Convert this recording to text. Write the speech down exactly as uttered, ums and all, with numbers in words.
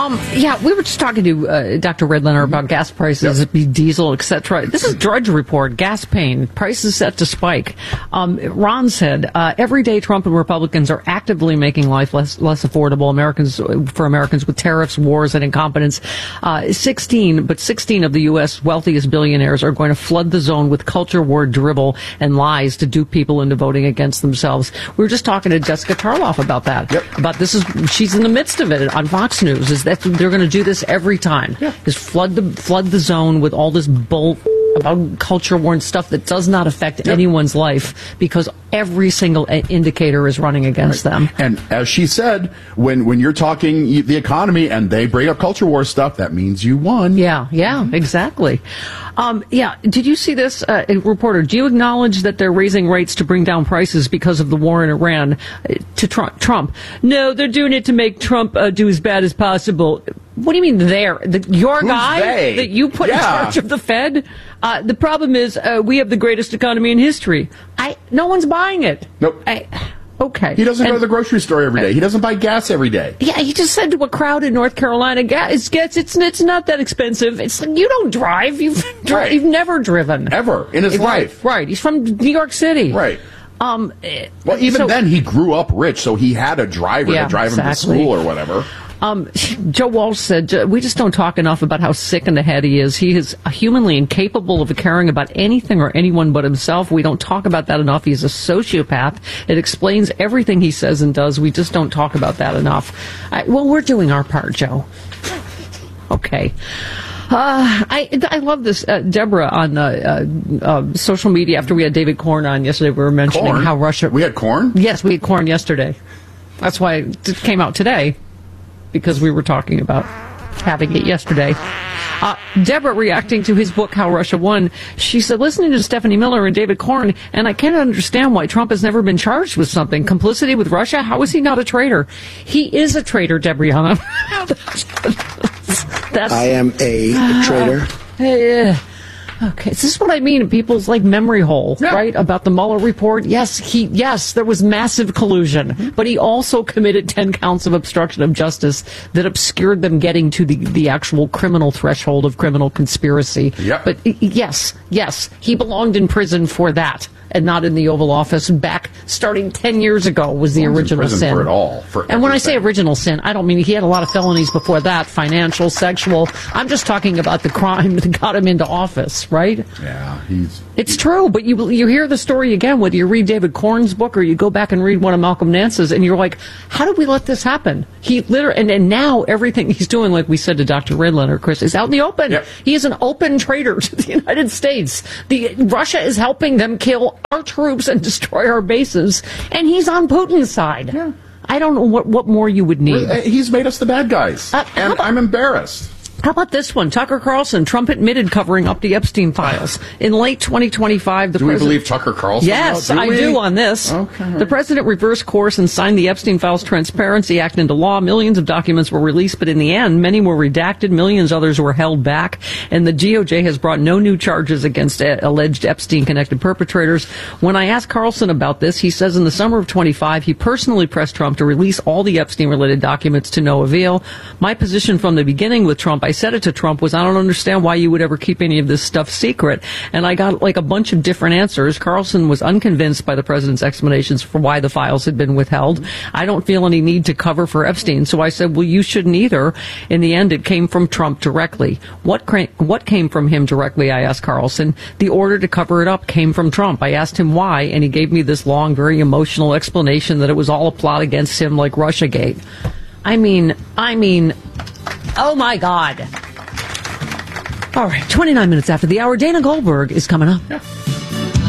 Um, yeah, we were just talking to uh, Doctor Redlener about gas prices, yep. diesel, et cetera. This is Drudge Report, gas pain, prices set to spike. Um, Ron said, uh, every day Trump and Republicans are actively making life less less affordable Americans for Americans with tariffs, wars, and incompetence. Uh, sixteen, but sixteen of the U S wealthiest billionaires are going to flood the zone with culture war dribble and lies to dupe people into voting against themselves. We were just talking to Jessica Tarloff about that. Yep. About this is she's in the midst of it on Fox News. Is that they're going to do this every time? Yeah. Is flood the flood the zone with all this bull about culture war and stuff that does not affect yep. anyone's life because every single indicator is running against right. them. And as she said, when when you're talking the economy and they bring up culture war stuff, that means you won. Yeah, yeah, exactly. Um, yeah, did you see this, uh, reporter? Do you acknowledge that they're raising rates to bring down prices because of the war in Iran uh, to Trump? Trump? No, they're doing it to make Trump uh, do as bad as possible. What do you mean they're? The, your Who's guy they? that you put yeah. in charge of the Fed? Uh, the problem is uh, we have the greatest economy in history. I no one's buying it. Nope. I, okay. He doesn't and, go to the grocery store every day. He doesn't buy gas every day. Yeah, he just said to a crowd in North Carolina, gas, gas it's it's not that expensive. It's like, you don't drive. You've right. you've never driven. Ever in his right, life. Right. He's from New York City. Right. Um, well, even so, then, he grew up rich, so he had a driver yeah, to drive exactly. him to school or whatever. Um, Joe Walsh said, we just don't talk enough about how sick in the head he is. He is humanly incapable of caring about anything or anyone but himself. We don't talk about that enough. He's a sociopath. It explains everything he says and does. We just don't talk about that enough. I, well, we're doing our part, Joe. Okay. Uh, I I love this. Uh, Deborah on uh, uh, uh, social media, after we had David Corn on yesterday, we were mentioning corn? how Russia... We had corn? Yes, we had corn yesterday. That's why it came out today, because we were talking about having it yesterday. Uh, Deborah, reacting to his book, How Russia Won, she said, listening to Stephanie Miller and David Corn, and I can't understand why Trump has never been charged with something. Complicity with Russia? How is he not a traitor? He is a traitor, Debriana. That's, I am a uh, traitor. Uh, Okay, this is what I mean. People's like memory hole, yeah. right? About the Mueller report. Yes, he, yes, there was massive collusion, mm-hmm. but he also committed ten counts of obstruction of justice that obscured them getting to the, the actual criminal threshold of criminal conspiracy. Yep. But yes, yes, he belonged in prison for that and not in the Oval Office back starting ten years ago was the original in prison sin. For it all, for and when I say original sin, I don't mean he had a lot of felonies before that, financial, sexual. I'm just talking about the crime that got him into office, right? Yeah, he's... It's true, but you you hear the story again, whether you read David Corn's book or you go back and read one of Malcolm Nance's, and you're like, how did we let this happen? He literally, and, and now everything he's doing, like we said to Doctor Redlener, Chris, is out in the open. Yep. He is an open traitor to the United States. The Russia is helping them kill our troops and destroy our bases, and he's on Putin's side. Yeah. I don't know what, what more you would need. He's made us the bad guys, uh, and about, I'm embarrassed. How about this one? Tucker Carlson, Trump admitted covering up the Epstein files. In late twenty twenty-five, the do president... we believe Tucker Carlson? Yes, do I we? do on this. Okay. The president reversed course and signed the Epstein Files Transparency Act into law. Millions of documents were released, but in the end, many were redacted, millions others were held back, and the D O J has brought no new charges against uh, alleged Epstein-connected perpetrators. When I asked Carlson about this, he says in the summer of twenty-five, he personally pressed Trump to release all the Epstein-related documents to no avail. My position from the beginning with Trump, I said it to Trump, was I don't understand why you would ever keep any of this stuff secret. And I got like a bunch of different answers. Carlson was unconvinced by the president's explanations for why the files had been withheld. I don't feel any need to cover for Epstein. So I said, well, you shouldn't either. In the end, it came from Trump directly. What, cra- what came from him directly, I asked Carlson. The order to cover it up came from Trump. I asked him why, and he gave me this long, very emotional explanation that it was all a plot against him like Russiagate. I mean, I mean, oh my God. All right, twenty-nine minutes after the hour, Dana Goldberg is coming up. Yeah.